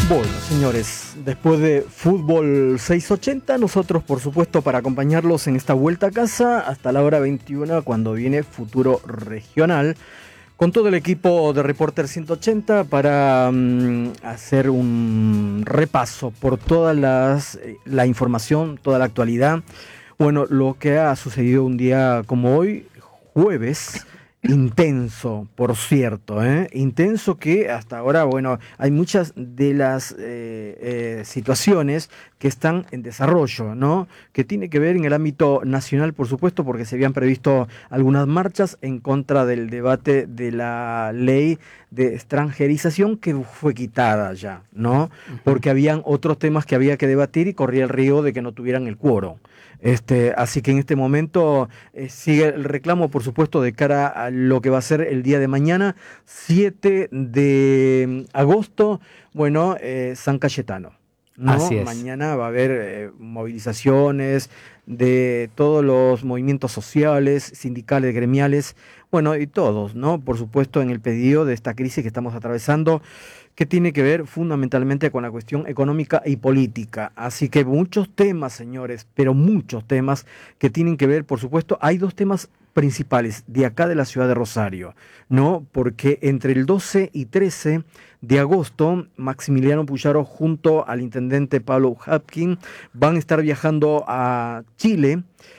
Bueno, señores, después de Fútbol 680, nosotros, por supuesto, para acompañarlos en esta vuelta a casa hasta la hora 21, cuando viene Futuro Regional, con todo el equipo de Reporter 180 para hacer un repaso por toda la información, toda la actualidad. Bueno, lo que ha sucedido un día como hoy, jueves. Intenso, por cierto, intenso, que hasta ahora, bueno, hay muchas de las situaciones que están en desarrollo, ¿no? Que tiene que ver en el ámbito nacional, por supuesto, porque se habían previsto algunas marchas en contra del debate de la ley de extranjerización que fue quitada ya, ¿no? Porque habían otros temas que había que debatir y corría el riesgo de que no tuvieran el quórum. Así que en este momento sigue el reclamo, por supuesto, de cara a lo que va a ser el día de mañana, 7 de agosto, bueno, San Cayetano, ¿no? Así es. Mañana va a haber movilizaciones de todos los movimientos sociales, sindicales, gremiales, bueno, y todos, ¿no? Por supuesto, en el pedido de esta crisis que estamos atravesando, que tiene que ver fundamentalmente con la cuestión económica y política. Así que muchos temas, señores, pero muchos temas que tienen que ver, por supuesto, hay dos temas principales de acá de la ciudad de Rosario, ¿no? Porque entre el 12 y 13 de agosto, Maximiliano Puyaro junto al intendente Pablo Hapkin van a estar viajando a Chile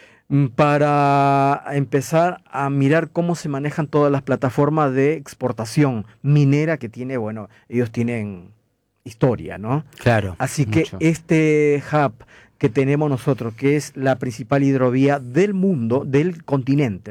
para empezar a mirar cómo se manejan todas las plataformas de exportación minera que tiene, bueno, ellos tienen historia, ¿no? Claro. Así mucho. que este hub que tenemos nosotros, que es la principal hidrovía del mundo, del continente,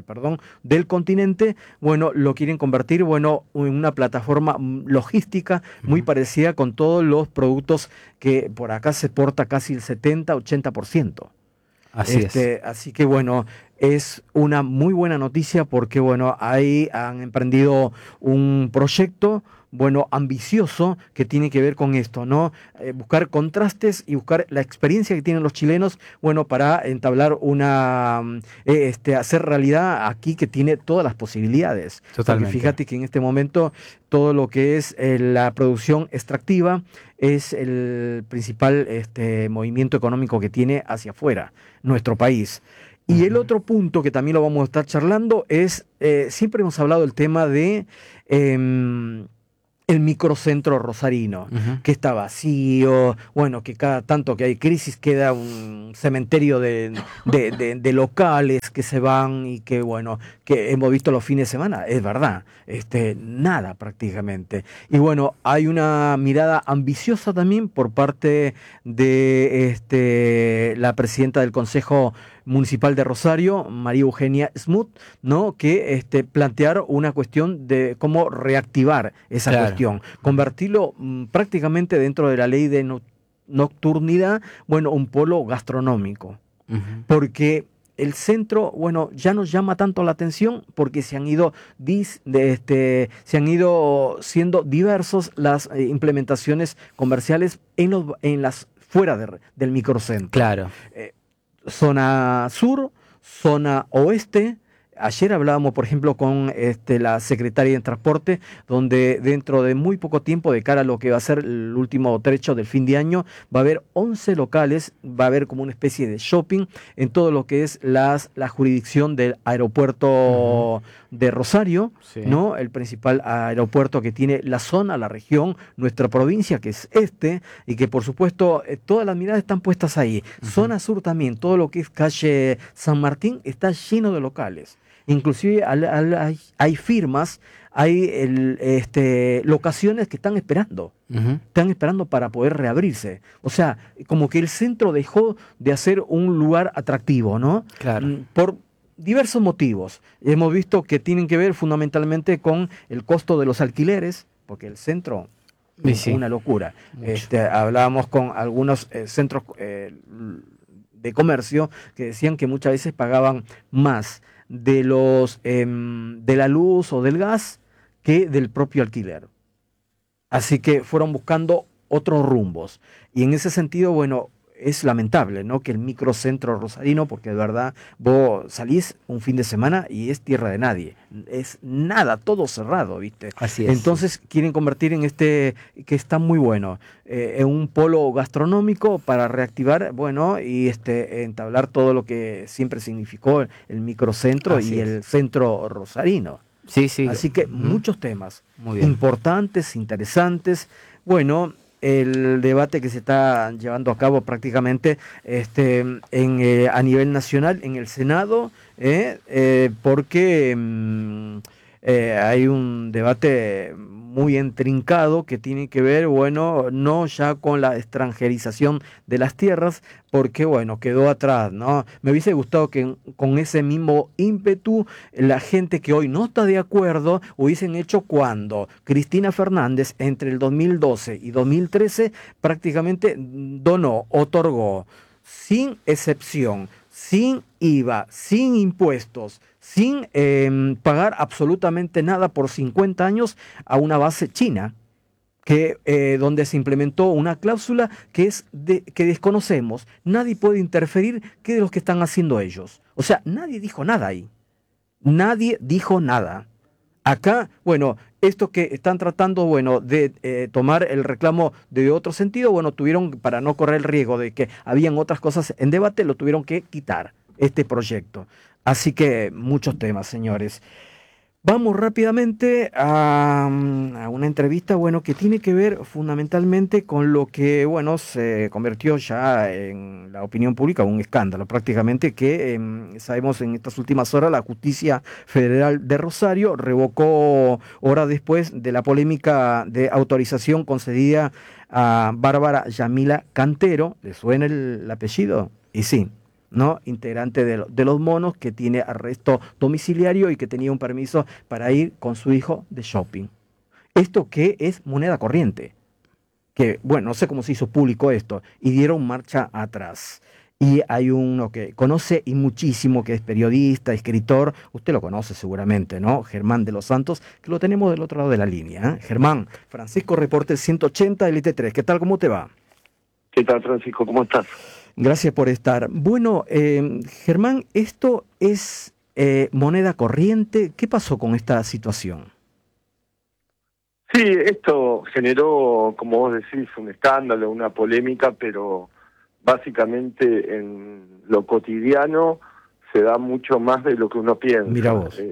bueno, lo quieren convertir, bueno, en una plataforma logística muy parecida con todos los productos que por acá se exporta casi el 70-80%. Así es. Así que bueno, es una muy buena noticia porque bueno, ahí han emprendido un proyecto, bueno, ambicioso que tiene que ver con esto, ¿no? Buscar contrastes y buscar la experiencia que tienen los chilenos, bueno, para entablar hacer realidad aquí que tiene todas las posibilidades. Totalmente. Porque fíjate que en este momento todo lo que es la producción extractiva es el principal movimiento económico que tiene hacia afuera nuestro país. Y el otro punto que también lo vamos a estar charlando es, siempre hemos hablado del tema de el microcentro rosarino, que está vacío, bueno, que cada tanto que hay crisis queda un cementerio de locales que se van y que, bueno, que hemos visto los fines de semana, es verdad, nada prácticamente. Y bueno, hay una mirada ambiciosa también por parte de la presidenta del Consejo Municipal de Rosario, María Eugenia Smoot, ¿no? Que plantear una cuestión de cómo reactivar esa cuestión, convertirlo prácticamente dentro de la ley de nocturnidad, bueno, un polo gastronómico, porque el centro, bueno, ya nos llama tanto la atención porque se han ido siendo diversos las implementaciones comerciales en las fuera del microcentro. Claro. Zona sur, zona oeste. Ayer hablábamos, por ejemplo, con la secretaria de Transporte, donde dentro de muy poco tiempo, de cara a lo que va a ser el último trecho del fin de año, va a haber 11 locales, va a haber como una especie de shopping en todo lo que es la jurisdicción del aeropuerto de Rosario, sí, ¿no? El principal aeropuerto que tiene la zona, la región, nuestra provincia, que es y que por supuesto todas las miradas están puestas ahí. Zona sur también, todo lo que es calle San Martín está lleno de locales. Inclusive hay firmas, hay locaciones que están esperando para poder reabrirse. O sea, como que el centro dejó de ser un lugar atractivo, ¿no? Claro. Por diversos motivos. Hemos visto que tienen que ver fundamentalmente con el costo de los alquileres, porque el centro es una locura. Hablábamos con algunos centros de comercio que decían que muchas veces pagaban más de la luz o del gas que del propio alquiler. Así que fueron buscando otros rumbos. Y en ese sentido, bueno, es lamentable, ¿no? Que el microcentro rosarino, porque de verdad vos salís un fin de semana y es tierra de nadie, es nada, todo cerrado, ¿viste? Así es, sí. Entonces quieren convertir en este, que está muy bueno, en un polo gastronómico para reactivar, bueno, y entablar todo lo que siempre significó el microcentro Así y es. el centro rosarino. Sí, sí. Así que Ujú. muchos temas Muy bien. importantes, interesantes. Bueno, el debate que se está llevando a cabo prácticamente a nivel nacional en el Senado, porque hay un debate muy intrincado que tiene que ver, bueno, no ya con la extranjerización de las tierras, porque, bueno, quedó atrás, ¿no? Me hubiese gustado que con ese mismo ímpetu la gente que hoy no está de acuerdo hubiesen hecho cuando Cristina Fernández entre el 2012 y 2013 prácticamente donó, otorgó sin excepción, sin IVA, sin impuestos, sin pagar absolutamente nada por 50 años a una base china donde se implementó una cláusula que desconocemos. Nadie puede interferir qué de los que están haciendo ellos. O sea, nadie dijo nada ahí. Nadie dijo nada. Acá, bueno, esto que están tratando, bueno, de tomar el reclamo de otro sentido, bueno, tuvieron, para no correr el riesgo de que habían otras cosas en debate, lo tuvieron que quitar, este proyecto. Así que muchos temas, señores. Vamos rápidamente a una entrevista, bueno, que tiene que ver fundamentalmente con lo que, bueno, se convirtió ya en la opinión pública un escándalo, prácticamente que sabemos en estas últimas horas la Justicia Federal de Rosario revocó horas después de la polémica de autorización concedida a Bárbara Yamila Cantero. ¿Le suena el apellido? Y sí. ¿No? Integrante de los monos que tiene arresto domiciliario y que tenía un permiso para ir con su hijo de shopping. Esto que es moneda corriente, que bueno, no sé cómo se hizo público esto, y dieron marcha atrás. Y hay uno que conoce y muchísimo, que es periodista, escritor, usted lo conoce seguramente, ¿no? Germán de los Santos, que lo tenemos del otro lado de la línea, ¿eh? Germán, Francisco Reporte 180 LT3, ¿qué tal? ¿Cómo te va? ¿Qué tal, Francisco? ¿Cómo estás? Gracias por estar. Bueno, Germán, esto es moneda corriente. ¿Qué pasó con esta situación? Sí, esto generó, como vos decís, un escándalo, una polémica, pero básicamente en lo cotidiano se da mucho más de lo que uno Mira piensa. vos.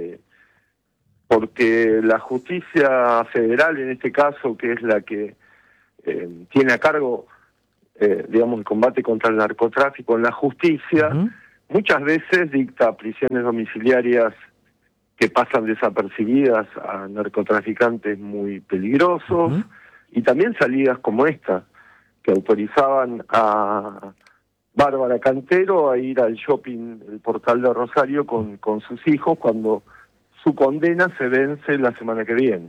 Porque la justicia federal, en este caso, que es la que tiene a cargo, digamos, el combate contra el narcotráfico en la justicia, Ujú, muchas veces dicta prisiones domiciliarias que pasan desapercibidas a narcotraficantes muy peligrosos, ujú. y también salidas como esta, que autorizaban a Bárbara Cantero a ir al shopping, el Portal de Rosario, con sus hijos cuando su condena se vence la semana que viene.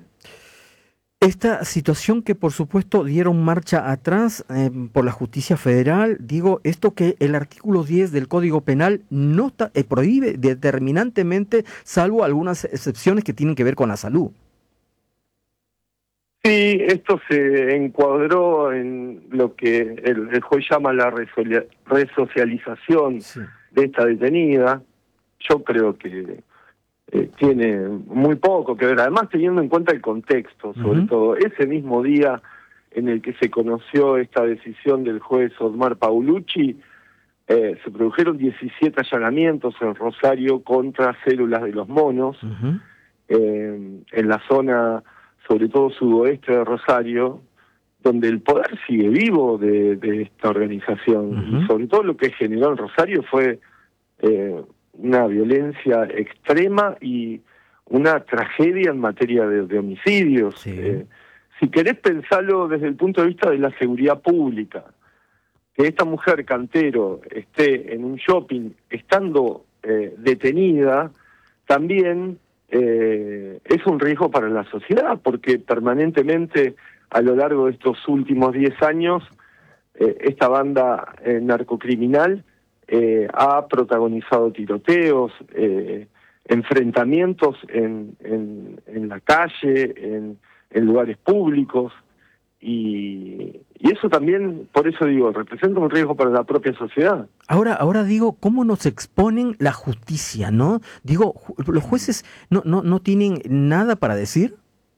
Esta situación que por supuesto dieron marcha atrás por la justicia federal, digo, esto que el artículo 10 del Código Penal no prohíbe determinantemente, salvo algunas excepciones que tienen que ver con la salud. Sí, esto se encuadró en lo que el juez llama la resocialización Sí. de esta detenida. Yo creo que tiene muy poco que ver, además teniendo en cuenta el contexto, sobre Ujú, todo ese mismo día en el que se conoció esta decisión del juez Osmar Paulucci, se produjeron 17 allanamientos en Rosario contra células de los monos, ujú, en la zona, sobre todo sudoeste de Rosario, donde el poder sigue vivo de esta organización, y ujú. sobre todo lo que generó en Rosario fue una violencia extrema y una tragedia en materia de homicidios. Sí. Si querés pensarlo desde el punto de vista de la seguridad pública, que esta mujer Cantero esté en un shopping estando detenida, también es un riesgo para la sociedad, porque permanentemente a lo largo de estos últimos 10 años, esta banda narcocriminal ha protagonizado tiroteos, enfrentamientos en la calle, en lugares públicos, y Y eso también, por eso digo, representa un riesgo para la propia sociedad. Ahora digo, ¿cómo nos exponen la justicia, no? Digo, ¿los jueces no tienen nada para decir?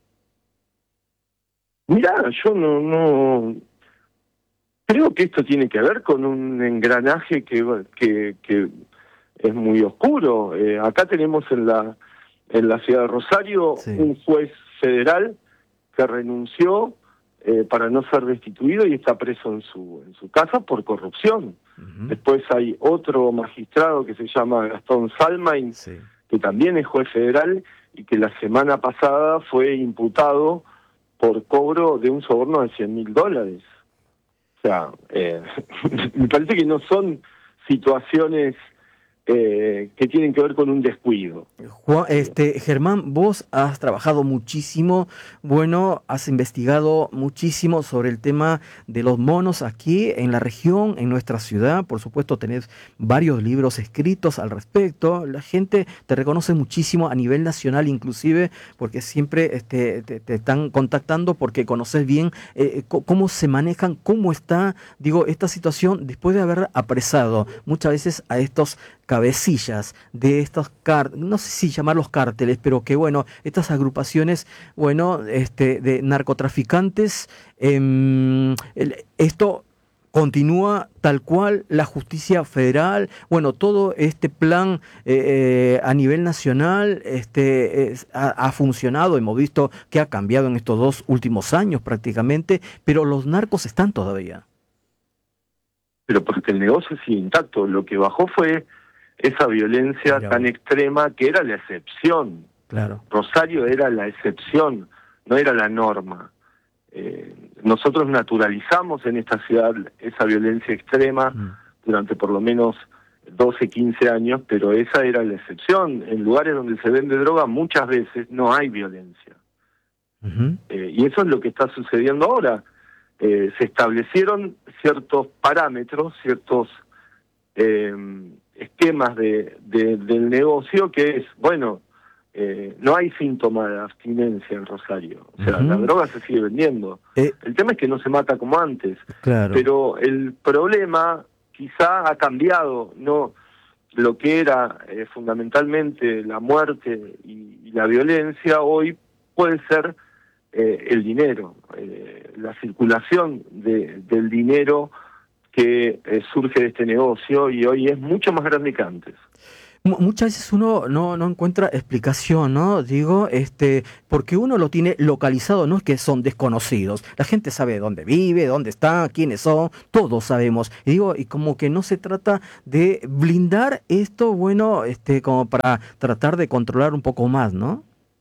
Mirá, yo no creo que esto tiene que ver con un engranaje que es muy oscuro. Acá tenemos en la ciudad de Rosario Sí. un juez federal que renunció para no ser destituido y está preso en su casa por corrupción. Ujú. Después hay otro magistrado que se llama Gastón Salmain, Sí. que también es juez federal y que la semana pasada fue imputado por cobro de un soborno de $100.000. O sea, me parece que no son situaciones que tienen que ver con un descuido. Germán, vos has trabajado muchísimo, bueno, has investigado muchísimo sobre el tema de los monos aquí en la región, en nuestra ciudad. Por supuesto, tenés varios libros escritos al respecto. La gente te reconoce muchísimo a nivel nacional, inclusive, porque siempre te están contactando porque conoces bien cómo se manejan, cómo está, digo, esta situación después de haber apresado muchas veces a estos cabecillas de estos no sé si llamarlos cárteles, pero que bueno, estas agrupaciones, bueno, de narcotraficantes, esto continúa tal cual la justicia federal, bueno, todo este plan a nivel nacional ha funcionado, hemos visto que ha cambiado en estos 2 últimos años prácticamente, pero los narcos están todavía. Pero porque el negocio sigue intacto. Lo que bajó fue esa violencia Mira tan vos, extrema que era la excepción. claro. Rosario era la excepción, no era la norma. Nosotros naturalizamos en esta ciudad esa violencia extrema Mm. durante por lo menos 12, 15 años, pero esa era la excepción. En lugares donde se vende droga muchas veces no hay violencia. Ujú. Y eso es lo que está sucediendo ahora. Se establecieron ciertos parámetros, ciertos esquemas del negocio que es, bueno, no hay síntoma de abstinencia en Rosario. O sea, la Ujú. droga se sigue vendiendo. Eh, El tema es que no se mata como antes. claro. Pero el problema quizá ha cambiado, no lo que era fundamentalmente la muerte y la violencia, hoy puede ser el dinero, la circulación del dinero que surge de este negocio y hoy es mucho más grande que antes. Muchas veces uno no encuentra explicación, ¿no? Digo, porque uno lo tiene localizado, no es que son desconocidos. La gente sabe dónde vive, dónde está, quiénes son, todos sabemos. Y digo, y como que no se trata de blindar esto, bueno, como para tratar de controlar un poco más, ¿no?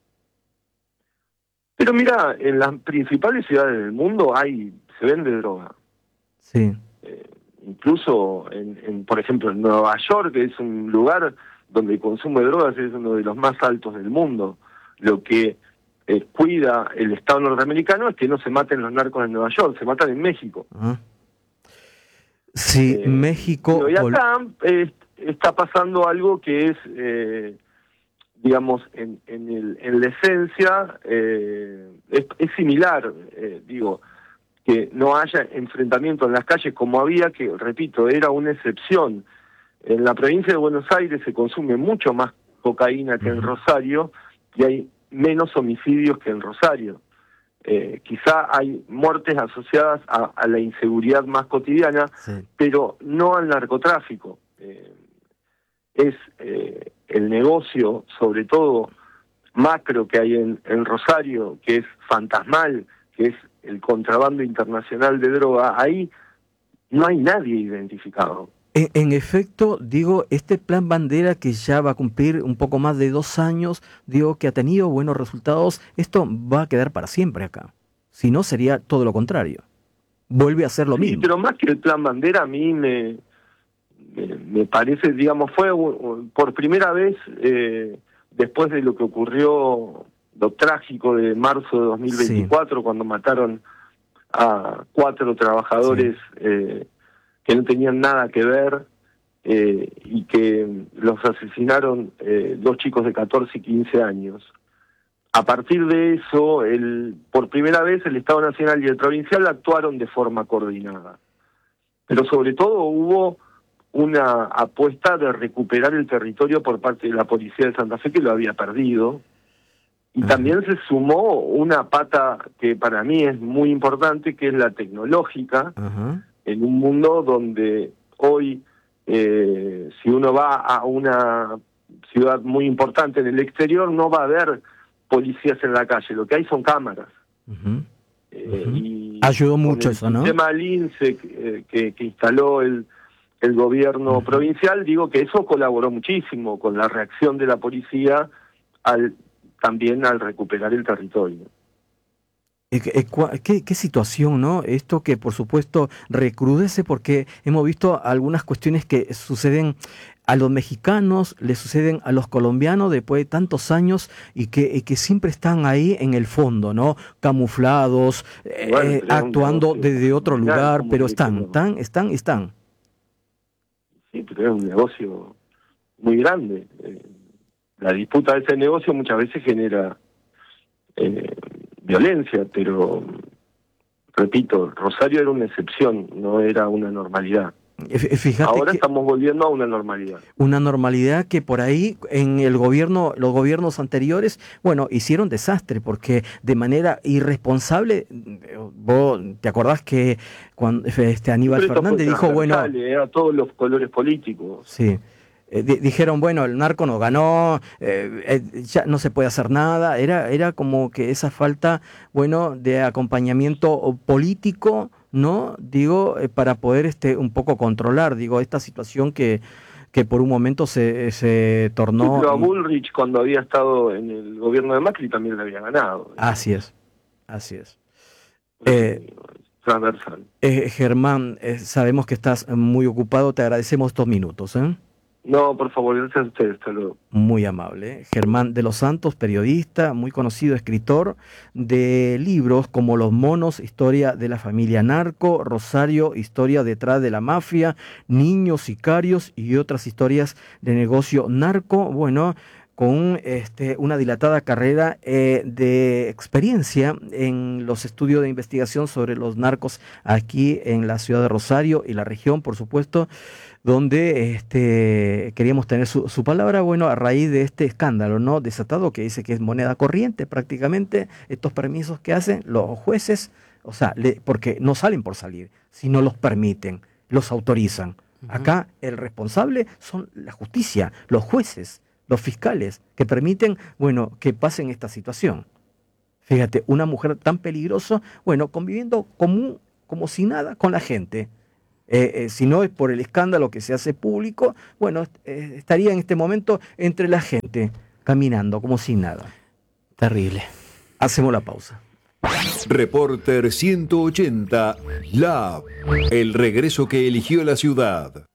Pero mira, en las principales ciudades del mundo se vende droga. Sí. Incluso, por ejemplo, en Nueva York, que es un lugar donde el consumo de drogas es uno de los más altos del mundo. Lo que cuida el Estado norteamericano es que no se maten los narcos en Nueva York, se matan en México. Ah. Sí, México. Y acá está pasando algo que es, digamos, en la esencia, es similar, digo, que no haya enfrentamiento en las calles como había, que, repito, era una excepción. En la provincia de Buenos Aires se consume mucho más cocaína que en Rosario y hay menos homicidios que en Rosario. Quizá hay muertes asociadas a la inseguridad más cotidiana, Sí. pero no al narcotráfico. Es el negocio, sobre todo macro, que hay en Rosario, que es fantasmal, que es el contrabando internacional de droga. Ahí no hay nadie identificado. En efecto, digo, este plan Bandera que ya va a cumplir un poco más de 2 años, digo que ha tenido buenos resultados, esto va a quedar para siempre acá. Si no, sería todo lo contrario. Vuelve a ser lo Sí, mismo. pero más que el plan Bandera, a mí me parece, digamos, fue por primera vez, después de lo que ocurrió, lo trágico de marzo de 2024, cuando mataron a 4 trabajadores que no tenían nada que ver y que los asesinaron 2 chicos de 14 y 15 años. a partir de eso, por primera vez el Estado Nacional y el Provincial actuaron de forma coordinada. Pero sobre todo hubo una apuesta de recuperar el territorio por parte de la Policía de Santa Fe, que lo había perdido. Y también se sumó una pata que para mí es muy importante, que es la tecnológica, en un mundo donde hoy, si uno va a una ciudad muy importante en el exterior, no va a haber policías en la calle, lo que hay son cámaras. Y ayudó mucho eso, ¿no? El sistema LINCE que instaló el gobierno provincial, digo que eso colaboró muchísimo con la reacción de la policía también al recuperar el territorio. ¿Qué situación, ¿no? Esto que por supuesto recrudece, porque hemos visto algunas cuestiones que suceden a los mexicanos, le suceden a los colombianos después de tantos años y que siempre están ahí en el fondo, ¿no? Camuflados, actuando desde otro lugar, pero están. Sí, pero es un negocio muy grande. La disputa de ese negocio muchas veces genera violencia, pero repito, Rosario era una excepción, no era una normalidad. Fíjate ahora estamos volviendo a una normalidad. Una normalidad que por ahí en el gobierno, los gobiernos anteriores, bueno, hicieron desastre porque de manera irresponsable, vos te acordás que cuando Aníbal Fernández dijo, bueno, a todos los colores políticos. Sí. Dijeron, bueno, el narco nos ganó, ya no se puede hacer nada, era como que esa falta, bueno, de acompañamiento político, ¿no? Digo, para poder un poco controlar, digo, esta situación que por un momento se tornó... Pero a Bullrich, cuando había estado en el gobierno de Macri, también le había ganado. Así es. Transversal. Germán, sabemos que estás muy ocupado, te agradecemos 2 minutos, ¿eh? No, por favor, gracias a ustedes, hasta luego. Muy amable. Germán de los Santos, periodista, muy conocido escritor de libros como Los Monos, Historia de la Familia Narco, Rosario, Historia detrás de la Mafia, Niños Sicarios y otras historias de negocio narco. Bueno, con una dilatada carrera de experiencia en los estudios de investigación sobre los narcos aquí en la ciudad de Rosario y la región, por supuesto, donde queríamos tener su palabra, bueno, a raíz de este escándalo, ¿no? Desatado, que dice que es moneda corriente prácticamente, estos permisos que hacen los jueces, o sea, porque no salen por salir, sino los permiten, los autorizan. Acá el responsable son la justicia, los jueces, los fiscales, que permiten, bueno, que pasen esta situación. Fíjate, una mujer tan peligrosa, bueno, conviviendo como si nada con la gente. Si no es por el escándalo que se hace público, bueno, estaría en este momento entre la gente, caminando como si nada. Terrible. Hacemos la pausa. Reporter 180 Lab, el regreso que eligió la ciudad.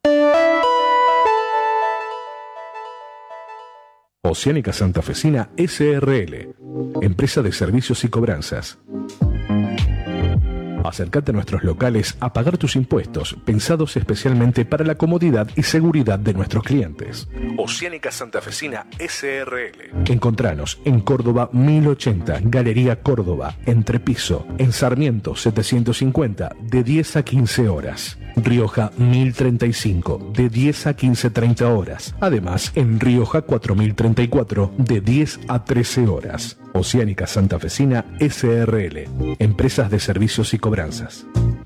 Oceánica Santafesina SRL, empresa de servicios y cobranzas. Acércate a nuestros locales a pagar tus impuestos, pensados especialmente para la comodidad y seguridad de nuestros clientes. Oceánica Santafesina SRL. Encontranos en Córdoba 1080, Galería Córdoba, Entrepiso, en Sarmiento 750, de 10 a 15 horas. Rioja 1035, de 10 a 15:30 horas. Además, en Rioja 4034, de 10 a 13 horas. Oceánica Santafesina SRL, empresas de servicios y cobranzas.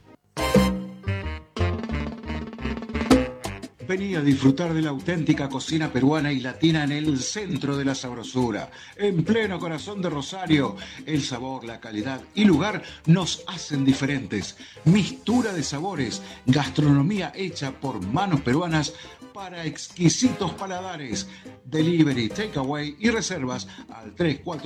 Vení a disfrutar de la auténtica cocina peruana y latina en el centro de la sabrosura, en pleno corazón de Rosario. El sabor, la calidad y lugar nos hacen diferentes. Mistura de sabores, gastronomía hecha por manos peruanas para exquisitos paladares. Delivery, takeaway y reservas al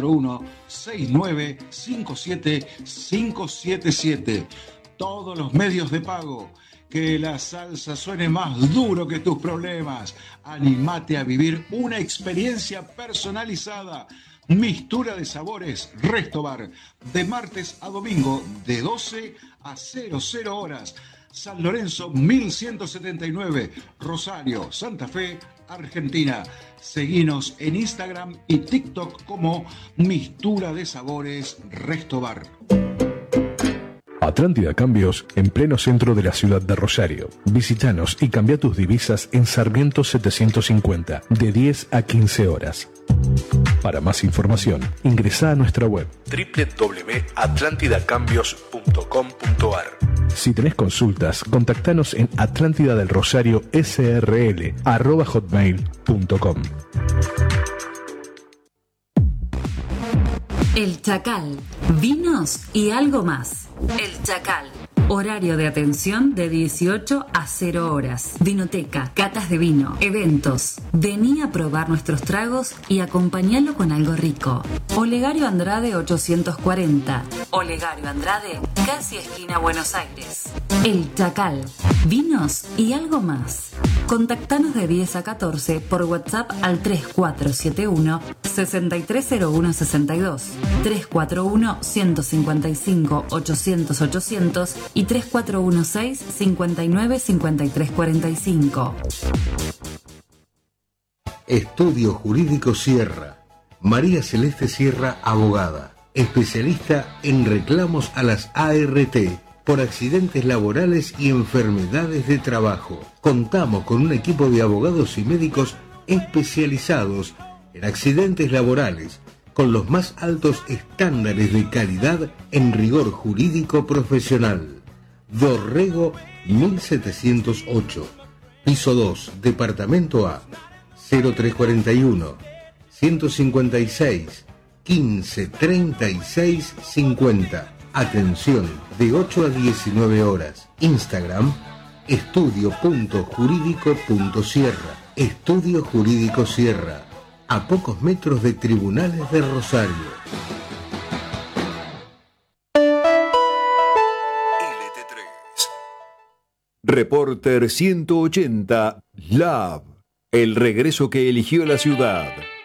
341-6957-577. Todos los medios de pago. Que la salsa suene más duro que tus problemas. Anímate a vivir una experiencia personalizada. Mistura de sabores Resto Bar. De martes a domingo, de 12 a 00 horas. San Lorenzo 1179. Rosario, Santa Fe, Argentina. Seguinos en Instagram y TikTok como Mistura de Sabores Restobar. Atlántida Cambios, en pleno centro de la ciudad de Rosario. Visítanos y cambia tus divisas en Sarmiento 750, de 10 a 15 horas. Para más información, ingresa a nuestra web www.atlantidacambios.com.ar. Si tenés consultas, contactanos en atlantidadelrosario@hotmail.com. El Chacal, vinos y algo más. El Chacal, horario de atención de 18 a 0 horas. Vinoteca, catas de vino, eventos. Vení a probar nuestros tragos y acompañalo con algo rico. Olegario Andrade 840. Olegario Andrade, casi esquina Buenos Aires. El Chacal, vinos y algo más. Contactanos de 10 a 14 por WhatsApp al 3471 630162, 341 155 800 800 y 3416 59 53 45. Estudio Jurídico Sierra. María Celeste Sierra, abogada, especialista en reclamos a las ART por accidentes laborales y enfermedades de trabajo. Contamos con un equipo de abogados y médicos especializados en accidentes laborales, con los más altos estándares de calidad en rigor jurídico profesional. Dorrego 1708, piso 2, departamento A, 0341 156 15 36 50. Atención, de 8 a 19 horas. Instagram, estudio.jurídico.sierra. Estudio Jurídico Sierra, a pocos metros de Tribunales de Rosario. LT3. Reporter 180 Lab. El regreso que eligió la ciudad.